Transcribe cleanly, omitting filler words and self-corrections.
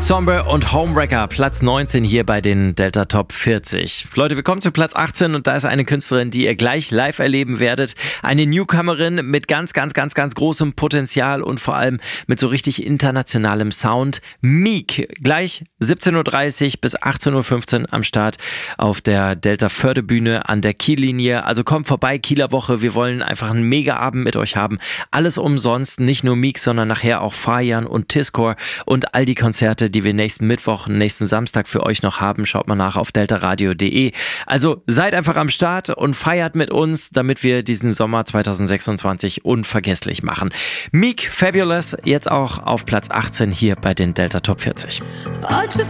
Sombre und Homewrecker, Platz 19 hier bei den Delta Top 40. Leute, wir kommen zu Platz 18 und da ist eine Künstlerin, die ihr gleich live erleben werdet. Eine Newcomerin mit ganz großem Potenzial und vor allem mit so richtig internationalem Sound. Meek, gleich 17.30 Uhr bis 18.15 Uhr am Start auf der Delta Förde-Bühne an der Kiellinie. Also kommt vorbei, Kieler Woche, wir wollen einfach einen Mega-Abend mit euch haben. Alles umsonst, nicht nur Meek, sondern nachher auch Fajan und Tiscore und all die Konzerte, die wir nächsten Mittwoch, nächsten Samstag für euch noch haben. Schaut mal nach auf deltaradio.de. Also seid einfach am Start und feiert mit uns, damit wir diesen Sommer 2026 unvergesslich machen. Meek, Fabulous, jetzt auch auf Platz 18 hier bei den Delta Top 40.